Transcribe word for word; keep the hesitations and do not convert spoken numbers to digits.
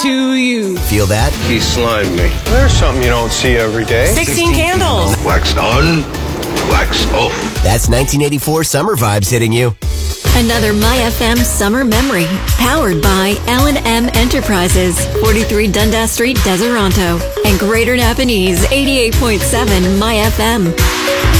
to you. Feel that? He slimed me. There's something you don't see every day. sixteen candles. Wax on, wax off. That's nineteen eighty-four summer vibes hitting you. Another MyFM summer memory, powered by L and M Enterprises, forty-three Dundas Street, Deseronto, and Greater Napanese, eighty-eight point seven MyFM.